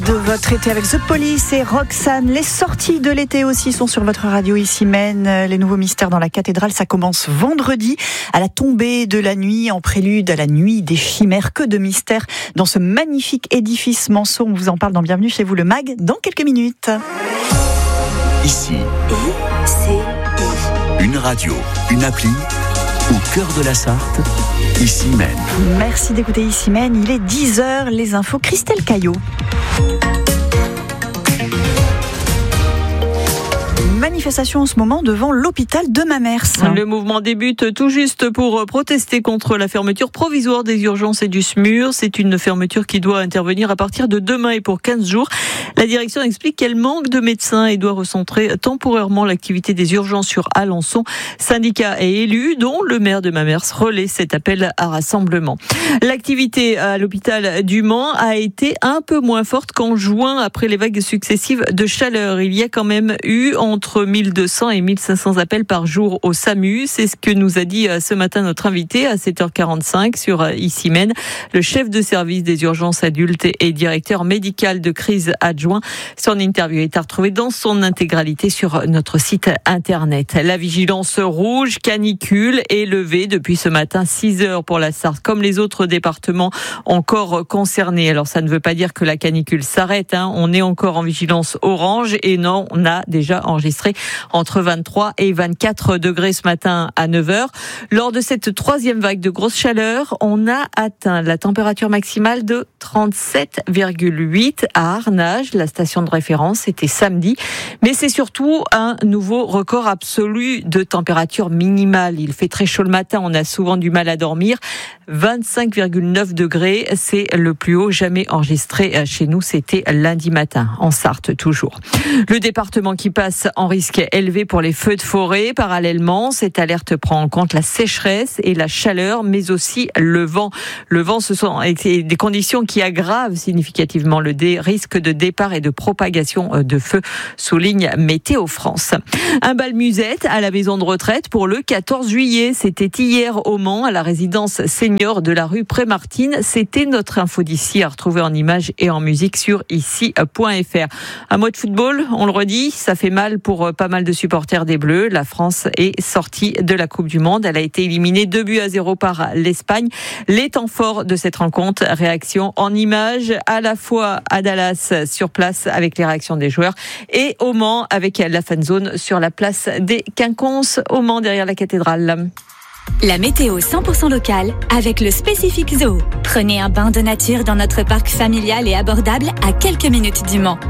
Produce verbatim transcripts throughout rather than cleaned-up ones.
De votre été avec The Police et Roxane. Les sorties de l'été aussi sont sur votre radio ici Maine. Les nouveaux mystères dans la cathédrale, ça commence vendredi à la tombée de la nuit, en prélude à la nuit des chimères. Que de mystères dans ce magnifique édifice Manceau. On vous en parle dans Bienvenue chez vous le Mag dans quelques minutes. Ici, I C I. Une radio, une appli, au cœur de la Sarthe, ici Maine. Merci d'écouter ici Maine. Il est dix heures, les infos, Christelle Caillot. Manifestation en ce moment devant l'hôpital de Mamers. Le mouvement débute tout juste pour protester contre la fermeture provisoire des urgences et du S M U R. C'est une fermeture qui doit intervenir à partir de demain et pour quinze jours. La direction explique qu'elle manque de médecins et doit recentrer temporairement l'activité des urgences sur Alençon. Syndicats et élus, dont le maire de Mamers, relaient cet appel à rassemblement. L'activité à l'hôpital du Mans a été un peu moins forte qu'en juin après les vagues successives de chaleur. Il y a quand même eu entre mille deux cents et mille cinq cents appels par jour au SAMU. C'est ce que nous a dit ce matin notre invité à sept heures quarante-cinq sur Ici Maine, le chef de service des urgences adultes et directeur médical de crise adjoint. Son interview est à retrouver dans son intégralité sur notre site internet. La vigilance rouge, canicule, est levée depuis ce matin six heures pour la Sarthe, comme les autres départements encore concernés. Alors ça ne veut pas dire que la canicule s'arrête, hein. On est encore en vigilance orange et non, on a déjà enregistré entre vingt-trois et vingt-quatre degrés ce matin à neuf heures. Lors de cette troisième vague de grosse chaleur, on a atteint la température maximale de trente-sept virgule huit à Arnage, la station de référence, c'était samedi. Mais c'est surtout un nouveau record absolu de température minimale. Il fait très chaud le matin, on a souvent du mal à dormir. vingt-cinq virgule neuf degrés, c'est le plus haut jamais enregistré chez nous. C'était lundi matin, en Sarthe toujours. Le département qui passe en risque élevé pour les feux de forêt. Parallèlement, cette alerte prend en compte la sécheresse et la chaleur, mais aussi le vent. Le vent, ce sont des conditions qui aggravent significativement le dé- risque de départ et de propagation de feu, souligne Météo France. Un bal musette à la maison de retraite pour le quatorze juillet. C'était hier au Mans, à la résidence senior de la rue Prémartine. C'était notre info d'ici à retrouver en images et en musique sur ici point f r. Un mot de football, on le redit, ça fait mal pour pas mal de supporters des Bleus. La France est sortie de la Coupe du Monde. Elle a été éliminée deux buts à zéro par l'Espagne. Les temps forts de cette rencontre, réaction en images à la fois à Dallas sur place avec les réactions des joueurs et au Mans avec la fanzone sur la place des Quinconces au Mans derrière la cathédrale. La météo cent pour cent locale avec le Spécifique Zoo. Prenez un bain de nature dans notre parc familial et abordable à quelques minutes du Mans.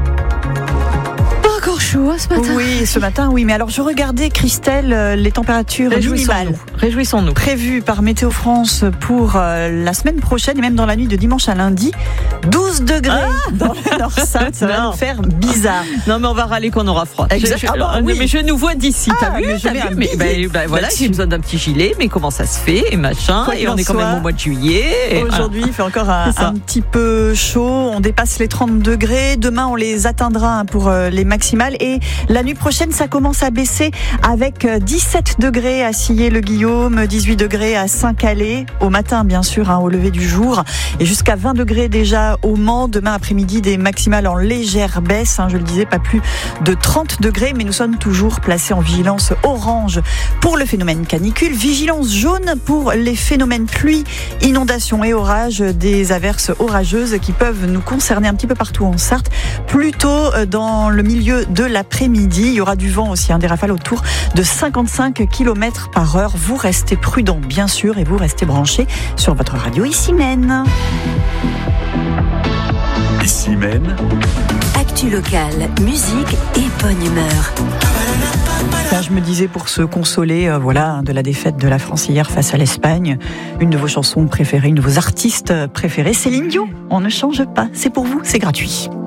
Encore chaud hein, ce matin. Oui, ce matin, oui. Mais alors, je regardais, Christelle, euh, les températures minimales Réjouissons-nous. Réjouissons-nous. prévues par Météo France pour euh, la semaine prochaine et même dans la nuit de dimanche à lundi. douze degrés ah dans le Nord-Sarthe. Ça va nous faire bizarre. Non, mais on va râler qu'on aura froid. Exact. Je, je, ah bah, oui. Mais je nous vois d'ici. Ah, t'as vu, mais je t'as mets vu un mais, billet. bah, bah, voilà, j'ai besoin d'un petit gilet. Mais comment ça se fait et machin. Quoi et on est quand soit, même au mois de juillet. Et aujourd'hui, voilà. il fait encore un, un petit peu chaud. On dépasse les trente degrés. Demain, on les atteindra hein, pour euh, les maximales. Et la nuit prochaine, ça commence à baisser avec dix-sept degrés à Sillé-le-Guillaume, dix-huit degrés à Saint-Calais, au matin bien sûr, hein, au lever du jour, et jusqu'à vingt degrés déjà au Mans. Demain après-midi, des maximales en légère baisse, hein, je le disais, pas plus de trente degrés, mais nous sommes toujours placés en vigilance orange pour le phénomène canicule, vigilance jaune pour les phénomènes pluie, inondations et orages, des averses orageuses qui peuvent nous concerner un petit peu partout en Sarthe, plutôt dans le milieu de l'après-midi. Il y aura du vent aussi, hein, des rafales autour de cinquante-cinq kilomètres par heure. Vous restez prudents, bien sûr, et vous restez branchés sur votre radio ici Maine. Ici Maine. Actu locale, musique et bonne humeur. Là, je me disais, pour se consoler euh, voilà, de la défaite de la France hier face à l'Espagne, une de vos chansons préférées, une de vos artistes préférés, Céline Dion. On ne change pas, c'est pour vous, c'est gratuit.